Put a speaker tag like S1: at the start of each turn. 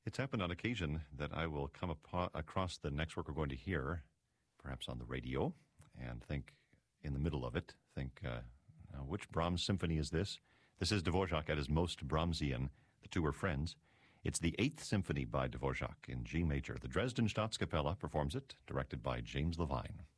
S1: It's happened on occasion that I will come across the next work we're going to hear, perhaps on the radio, and think in the middle of it, which Brahms symphony is this? This is Dvorak at his most Brahmsian. The two were friends. It's the 8th Symphony by Dvorak in G major. The Dresden Staatskapelle performs it, directed by James Levine.